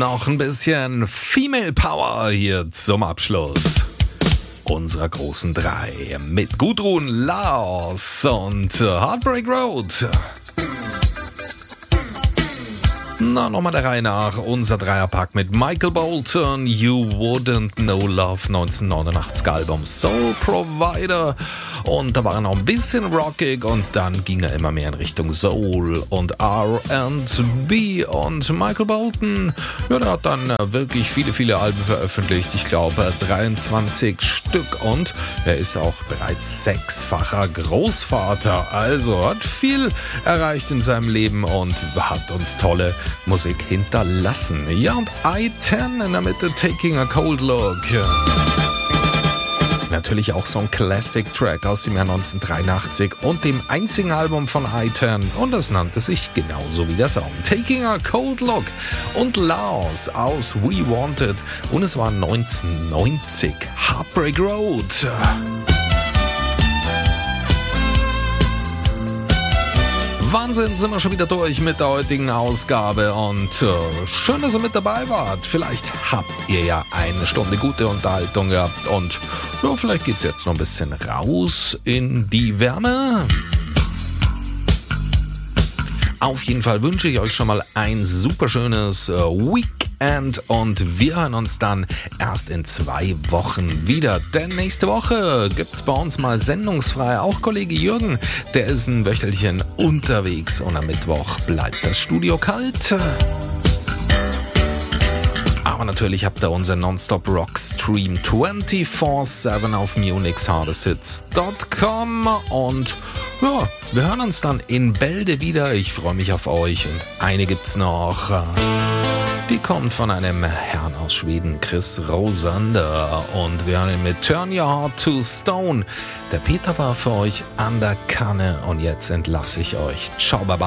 noch ein bisschen Female Power hier zum Abschluss unserer großen 3 mit Gudrun, Lars und Heartbreak Road. Na, nochmal der Reihe nach. Unser Dreierpack mit Michael Bolton, You Wouldn't Know Love, 1989 Album Soul Provider. Und da war er noch ein bisschen rockig und dann ging er immer mehr in Richtung Soul und R&B. Und Michael Bolton, ja, der hat dann wirklich viele Alben veröffentlicht. Ich glaube 23 Stück und er ist auch bereits 6-facher Großvater. Also hat viel erreicht in seinem Leben und hat uns tolle Musik hinterlassen. Ja, und I-10 in der Mitte, Taking a Cold Look. Natürlich auch so ein Classic-Track aus dem Jahr 1983 und dem einzigen Album von I-10 und das nannte sich genauso wie der Song. Taking a Cold Look und Lars aus We Wanted und es war 1990 Heartbreak Road. Wahnsinn, sind wir schon wieder durch mit der heutigen Ausgabe und schön, dass ihr mit dabei wart. Vielleicht habt ihr ja eine Stunde gute Unterhaltung gehabt und ja, vielleicht geht's jetzt noch ein bisschen raus in die Wärme. Auf jeden Fall wünsche ich euch schon mal ein super schönes Weekend und wir hören uns dann erst in 2 Wochen wieder. Denn nächste Woche gibt's bei uns mal sendungsfrei. Auch Kollege Jürgen, der ist ein Wöchelchen unterwegs und am Mittwoch bleibt das Studio kalt. Aber natürlich habt ihr unseren Nonstop Rock Stream 24/7 auf munixhardesthits.com und ja, wir hören uns dann in Bälde wieder. Ich freue mich auf euch und eine gibt's noch. Die kommt von einem Herrn aus Schweden, Chris Rosander. Und wir hören ihn mit Turn Your Heart to Stone. Der Peter war für euch an der Kanne und jetzt entlasse ich euch. Ciao, baba.